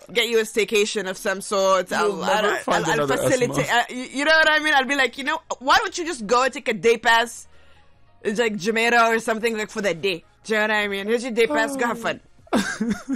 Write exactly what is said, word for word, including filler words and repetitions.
get you a staycation of some sort. You'll I'll, never I'll, find I'll, I'll another facilitate. Asma. Uh, you you know what I mean? I'll be like, you know, why don't you just go take a day pass? It's like Jumeirah or something like for that day. Do you know what I mean? Here's your day pass. Go have fun.